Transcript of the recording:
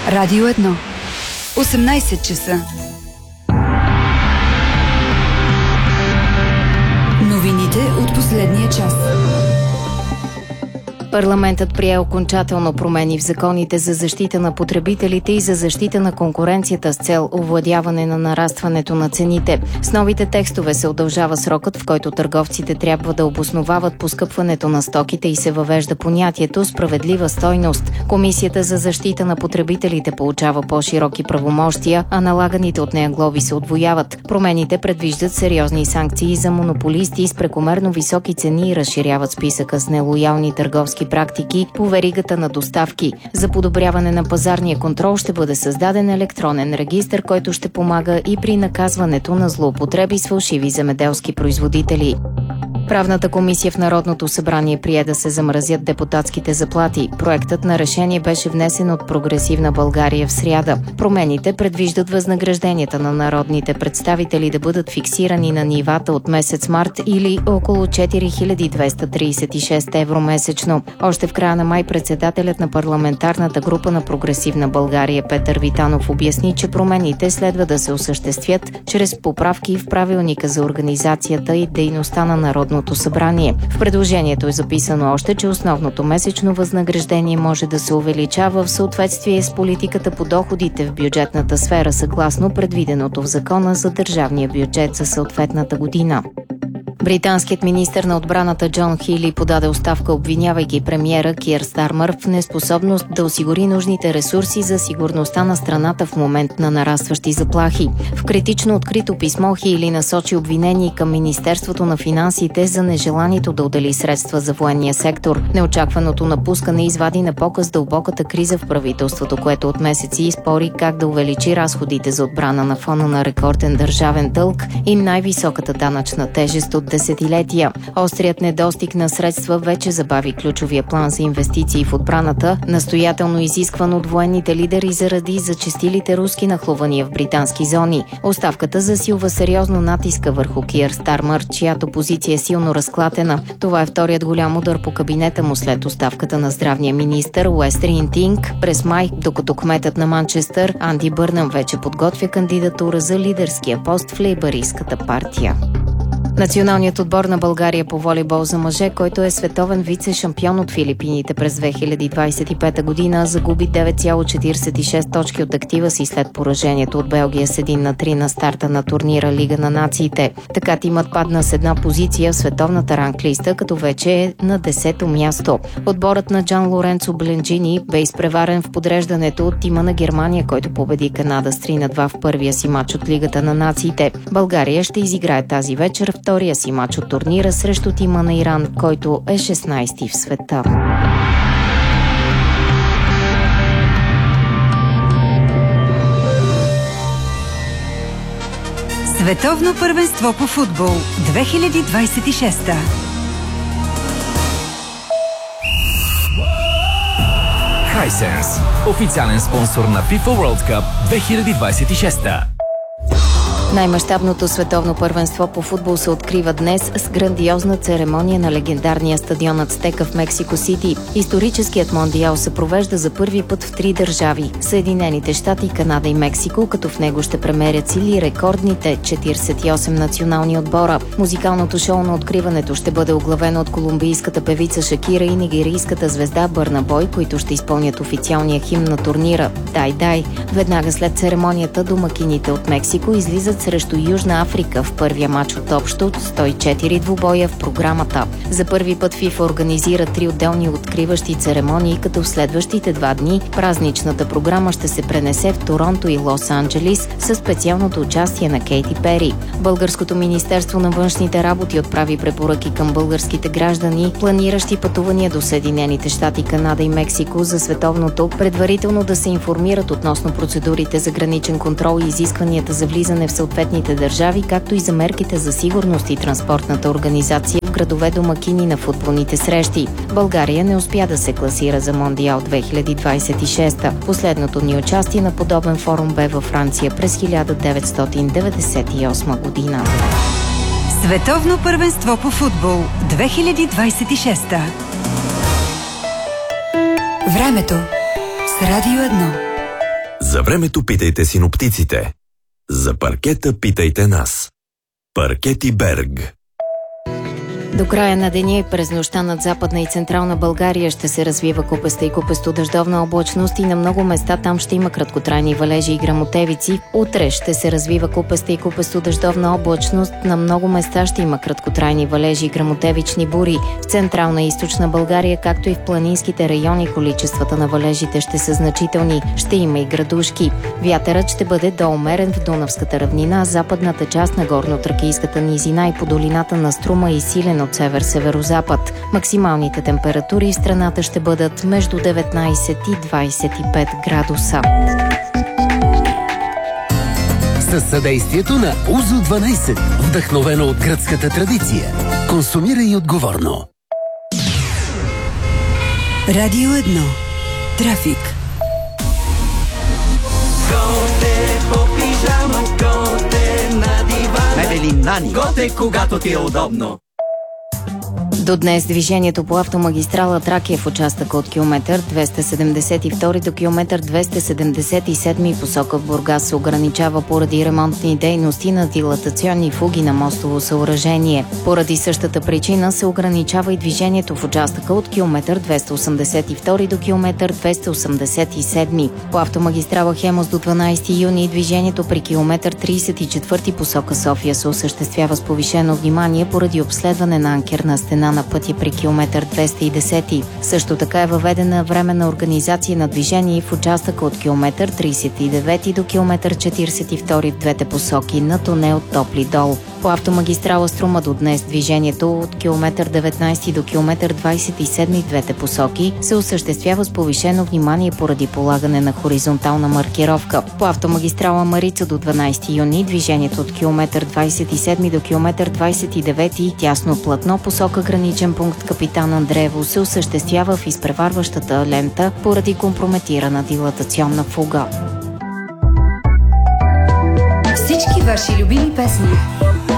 Радио 1. 18 часа. Новините от последния час. Парламентът прие окончателно промени в законите за защита на потребителите и за защита на конкуренцията с цел овладяване на нарастването на цените. С новите текстове се удължава срокът, в който търговците трябва да обосновават поскъпването на стоките и се въвежда понятието справедлива стойност. Комисията за защита на потребителите получава по-широки правомощия, а налаганите от нея глоби се удвояват. Промените предвиждат сериозни санкции за монополисти с прекомерно високи цени и разширяват списъка с нелоялни търговски практики по веригата на доставки. За подобряване на пазарния контрол ще бъде създаден електронен регистър, който ще помага и при наказването на злоупотреби с фалшиви земеделски производители. Правната комисия в Народното събрание прие да се замразят депутатските заплати. Проектът на решение беше внесен от Прогресивна България в сряда. Промените предвиждат възнагражденията на народните представители да бъдат фиксирани на нивата от месец март или около 4236 евро месечно. Още в края на май председателят на парламентарната група на Прогресивна България Петър Витанов обясни, че промените следва да се осъществят чрез поправки в правилника за организацията и дейността на Народното събрание. В предложението е записано още, че основното месечно възнаграждение може да се увеличава в съответствие с политиката по доходите в бюджетната сфера, съгласно предвиденото в закона за държавния бюджет за съответната година. Британският министър на отбраната Джон Хили подаде оставка, обвинявайки премиера Кийър Стармър в неспособност да осигури нужните ресурси за сигурността на страната в момент на нарастващи заплахи. В критично открито писмо Хили насочи обвинение към Министерството на финансите за нежеланието да отдели средства за военния сектор. Неочакваното напускане извади на показ дълбоката криза в правителството, което от месеци спори как да увеличи разходите за отбрана на фона на рекорден държавен дълг и най-високата данъчна тежест от десетилетия. Острият недостиг на средства вече забави ключовия план за инвестиции в отбраната, настоятелно изискван от военните лидери заради зачестилите руски нахлувания в британски зони. Оставката засилва сериозно натиска върху Кийър Стармър, чиято позиция е силно разклатена. Това е вторият голям удар по кабинета му след оставката на здравния министър Уестрин Тинг през май, докато кметът на Манчестър Анди Бърнъм вече подготвя кандидатура за лидерския пост в лейбъристската партия. Националният отбор на България по волейбол за мъже, който е световен вице-шампион от Филипините през 2025 година, загуби 9,46 точки от актива си след поражението от Белгия с 1-3 на старта на турнира Лига на нациите. Така тимът падна с една позиция в световната ранглиста, като вече е на 10-то място. Отборът на Джан Лоренцо Бленджини бе изпреварен в подреждането от тима на Германия, който победи Канада с 3-2 в първия си мач от Лигата на нациите. България ще изиграе тази вечер втория си мач от турнира срещу тима на Иран, който е 16-ти в света. Световно първенство по футбол 2026. Hisense, официален спонсор на FIFA World Cup 2026. Най-мащабното световно първенство по футбол се открива днес с грандиозна церемония на легендарния стадион Ацтека в Мексико Сити. Историческият мондиал се провежда за първи път в 3 държави – Съединените щати, Канада и Мексико, като в него ще премерят сили рекордните 48 национални отбора. Музикалното шоу на откриването ще бъде оглавено от колумбийската певица Шакира и нигерийската звезда Бърна Бой, които ще изпълнят официалния химн на турнира «Дай, дай». Веднага след церемонията домакините от Мексико излизат срещу Южна Африка в първия мач от общо 104 двубоя в програмата. За първи път FIFA организира 3 отделни откриващи церемонии, като в следващите 2 дни празничната програма ще се пренесе в Торонто и Лос-Анджелис със специалното участие на Кейти Пери. Българското Министерство на външните работи отправи препоръки към българските граждани, планиращи пътувания до Съединените щати, Канада и Мексико за световното, предварително да се информират относно процедурите за граничен контрол и изискванията за влизане в съответните държави, както и за мерките за сигурност и транспортната организация в градове домакини на футболните срещи. България не успя да се класира за Мондиал 2026. Последното ни участие на подобен форум бе във Франция през 1998 година. Световно първенство по футбол 2026. Времето с Радио 1. За времето питайте синоптиците. За паркета питайте нас. Паркети Берг. До края на деня и през нощта над Западна и Централна България ще се развива купеста и купесто-дъждовна облачност и на много места там ще има краткотрайни валежи и гръмотевици. Утре ще се развива купеста и купесто-дъждовна облачност. На много места ще има краткотрайни валежи и гръмотевични бури. В Централна и Източна България, както и в планинските райони, количествата на валежите ще са значителни. Ще има и градушки. Вятърът ще бъде до умерен в Дунавската равнина, западната част на горно-тракийската низина и по долината на Струма и силен от север-северозапад. Максималните температури в страната ще бъдат между 19 и 25 градуса. Със съдействието на Узо 12, вдъхновено от гръцката традиция. Консумирай отговорно. Радио 1. Трафик. Готе по пижама, готе на дивана. Мебели Нани. Готе, когато ти е удобно. До днес движението по автомагистрала Тракия в участъка от километър 272 до километър 277 посока в Бургас се ограничава поради ремонтни дейности на дилатационни фуги на мостово съоръжение. Поради същата причина се ограничава и движението в участъка от километър 282 до километър 287. По автомагистрала Хемос до 12 юни движението при километър 34 посока София се осъществява с повишено внимание поради обследване на анкерна стена на пътя при километър 210. Също така е въведена временна организация на движение в участъка от километър 39 до километър 42 в двете посоки на тунел Топли дол. По автомагистрала Струма до днес движението от километър 19 до километър 27 в двете посоки се осъществява с повишено внимание поради полагане на хоризонтална маркировка. По автомагистрала Марица до 12 юни движението от километър 27 до километър 29 тясно платно посока граничен пункт Капитан Андреево се осъществява в изпреварващата лента поради компрометирана дилатационна фуга. Всички ваши любими песни.